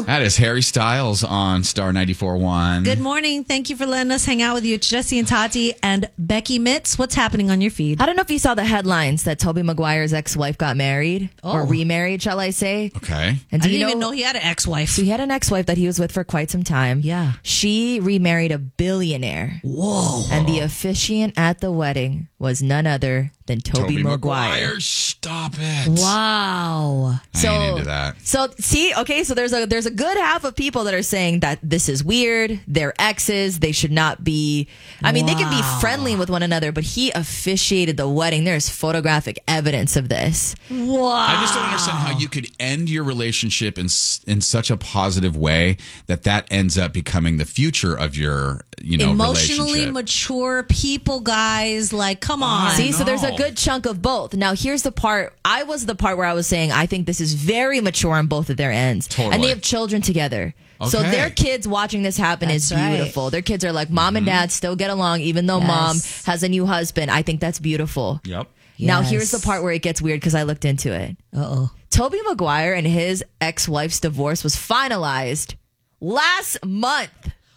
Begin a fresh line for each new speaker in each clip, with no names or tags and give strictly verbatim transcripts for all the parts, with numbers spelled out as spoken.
That is Harry Styles on Star ninety-four point one.
Good morning. Thank you for letting us hang out with you. It's Jesse and Tati and Becky Mitz. What's happening on your feed?
I don't know if you saw the headlines that Tobey Maguire's ex-wife got married
Oh.
or remarried, shall I say?
Okay.
And
I
do
didn't
you know,
even know he had an ex-wife.
So he had an ex-wife that he was with for quite some time.
Yeah.
She remarried a billionaire.
Whoa.
And the officiant at the wedding was none other than Tobey Maguire.
Maguire. Stop it.
Wow.
I
So,
ain't into that.
So see, okay, so there's a there's a good half of people that are saying that this is weird. They're exes. They should not be. I mean, they can be
Wow.
friendly with one another, but he officiated the wedding. There's photographic evidence of this.
Wow.
I just don't understand how you could end your relationship in s- in such a positive way that that ends up becoming the future of your, you know,
Emotionally
relationship.
mature people, guys. Like, come on.
See, so there's a
know.
good chunk of both. Now, here's the part. I was the part where I was saying I think this is very mature on both of their ends.
Totally.
And they have children together. So
Okay.
their kids watching this happen
That's
is
right.
beautiful. Their kids are like, mom and dad still get along, even though
Yes.
mom has a new husband. I think that's beautiful.
Yep.
Now,
Yes.
here's the part where it gets weird because I looked into it.
Uh-oh.
Tobey Maguire and his ex-wife's divorce was finalized last month.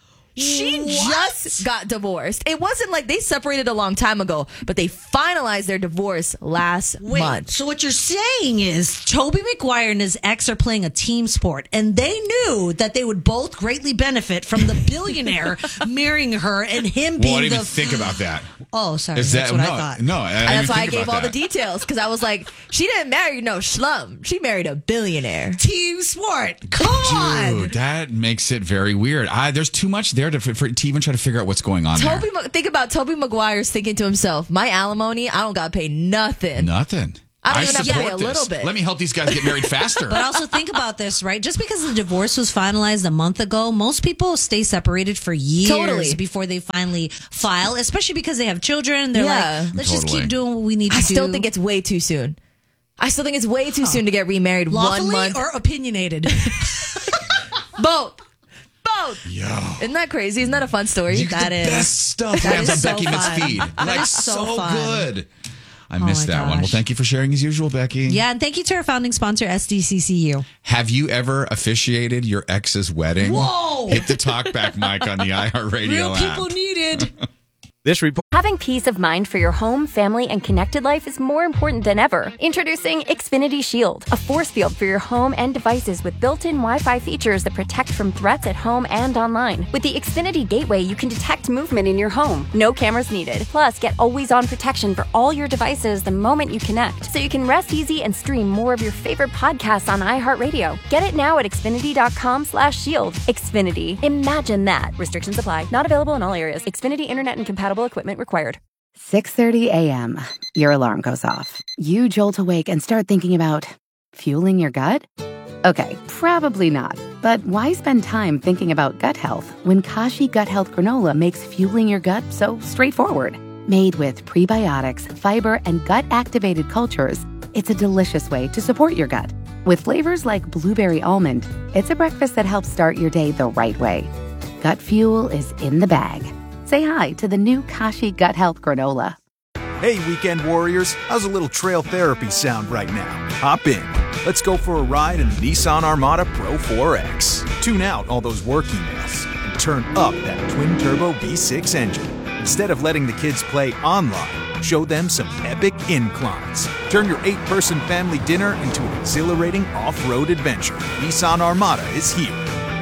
She
What?
just got divorced. It wasn't like they separated a long time ago, but they finalized their divorce last
Wait,
month.
so what you're saying is Tobey Maguire and his ex are playing a team sport, and they knew that they would both greatly benefit from the billionaire marrying her and him
Well,
being
I didn't
the...
even think about that.
Oh, sorry.
Is
That's
that
what
no?
I thought.
No, I, I
And
didn't
that's why I
think
gave
about
all the
that.
details because I was like, she didn't marry no schlum. She married a billionaire.
Team sport. Come on.
Dude, that makes it very weird. I, there's too much there to, for, to even try to figure out what's going on
Toby,
there.
Ma- think about Tobey Maguire's thinking to himself, my alimony, I don't got to pay nothing.
Nothing.
I don't even have to
support
pay a
this.
little bit.
Let me help these guys get married faster.
But also think about this, right? Just because the divorce was finalized a month ago, most people stay separated for years
Totally.
before they finally file, especially because they have children. They're
Yeah.
like, let's just
Totally.
keep doing what we need to
I
do.
still think it's way too soon. I still think it's way too soon to get remarried
lawfully
one month.
or opinionated.
Both. Both.
Yo.
Isn't that crazy? Isn't that a fun story?
You get
That
the
is-
best stuff
that
lands
is
on
so
Becky Mitt's
fun.
feed.
That
Like,
is so
so
fun.
good. I missed
my
that one. Well,
gosh.
thank you for sharing as usual, Becky.
Yeah, and thank you to our founding sponsor, S D C C U.
Have you ever officiated your ex's wedding?
Whoa!
Hit the talkback mic on the iHeartRadio
Real
app.
people needed.
This report.
Having peace of mind for your home, family, and connected life is more important than ever. Introducing Xfinity Shield, a force field for your home and devices with built-in Wi-Fi features that protect from threats at home and online. With the Xfinity Gateway, you can detect movement in your home. No cameras needed. Plus, get always-on protection for all your devices the moment you connect, so you can rest easy and stream more of your favorite podcasts on iHeartRadio. Get it now at Xfinity.com slash shield. Xfinity. Imagine that. Restrictions apply. Not available in all areas. Xfinity Internet and compatible equipment required.
six thirty a.m. Your alarm goes off. You jolt awake and start thinking about fueling your gut? Okay, probably not. But why spend time thinking about gut health when Kashi Gut Health Granola makes fueling your gut so straightforward? Made with prebiotics, fiber, and gut-activated cultures, it's a delicious way to support your gut. With flavors like blueberry almond, it's a breakfast that helps start your day the right way. Gut fuel is in the bag. Say hi to the new Kashi Gut Health Granola.
Hey, weekend warriors, how's a little trail therapy sound right now? Hop in. Let's go for a ride in the Nissan Armada Pro four X. Tune out all those work emails and turn up that twin-turbo V six engine. Instead of letting the kids play online, show them some epic inclines. Turn your eight-person family dinner into an exhilarating off-road adventure. Nissan Armada is here.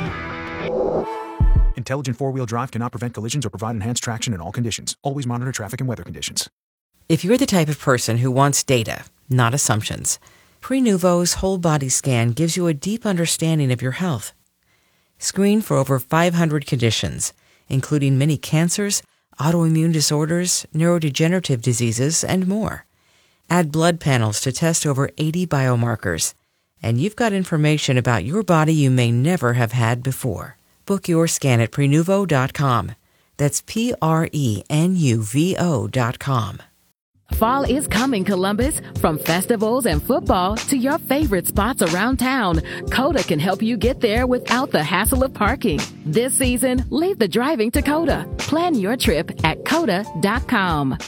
Intelligent four-wheel drive cannot prevent collisions or provide enhanced traction in all conditions. Always monitor traffic and weather conditions.
If you're the type of person who wants data, not assumptions, Prenuvo's whole body scan gives you a deep understanding of your health. Screen for over five hundred conditions, including many cancers, autoimmune disorders, neurodegenerative diseases, and more. Add blood panels to test over eighty biomarkers, and you've got information about your body you may never have had before. Book your scan at Prenuvo dot com. That's P R E N U V O dot com.
Fall is coming, Columbus. From festivals and football to your favorite spots around town, Coda can help you get there without the hassle of parking. This season, leave the driving to Coda. Plan your trip at Coda dot com.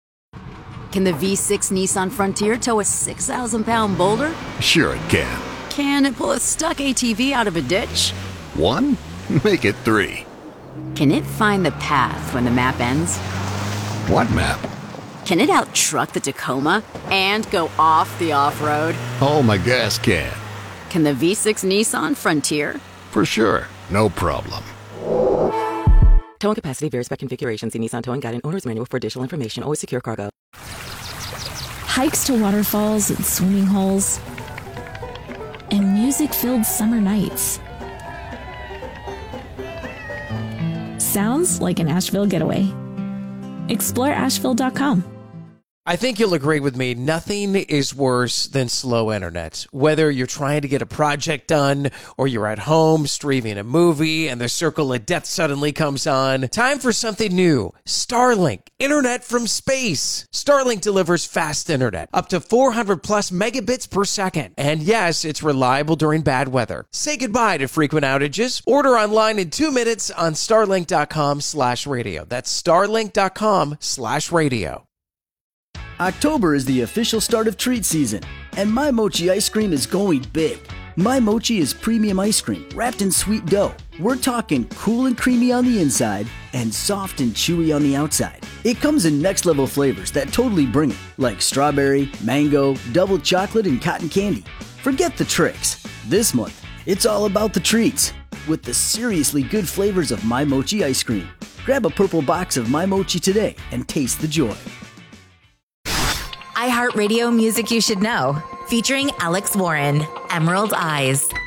Can the V six Nissan Frontier tow a six thousand pound boulder?
Sure it can.
Can it pull a stuck A T V out of a ditch?
One? Make it three.
Can it find the path when the map ends?
What map?
Can it out-truck the Tacoma and go off the off-road?
Oh, my gas can.
Can the V six Nissan Frontier?
For sure. No problem.
Towing capacity varies by configuration. See Nissan Towing Guide and Owner's Manual for additional information. Always secure cargo.
Hikes to waterfalls and swimming holes. And music-filled summer nights. Sounds like an Asheville getaway. Explore Asheville dot com.
I think you'll agree with me. Nothing is worse than slow internet. Whether you're trying to get a project done or you're at home streaming a movie and the circle of death suddenly comes on. Time for something new. Starlink. Internet from space. Starlink delivers fast internet. Up to four hundred plus megabits per second. And yes, it's reliable during bad weather. Say goodbye to frequent outages. Order online in two minutes on starlink.com slash radio. That's starlink.com slash radio.
October is the official start of treat season, and My Mochi ice cream is going big. My Mochi is premium ice cream wrapped in sweet dough. We're talking cool and creamy on the inside and soft and chewy on the outside. It comes in next level flavors that totally bring it, like strawberry, mango, double chocolate, and cotton candy. Forget the tricks. This month, it's all about the treats with the seriously good flavors of My Mochi ice cream. Grab a purple box of My Mochi today and taste the joy.
iHeartRadio Music You Should Know, featuring Alex Warren, Emerald Eyes.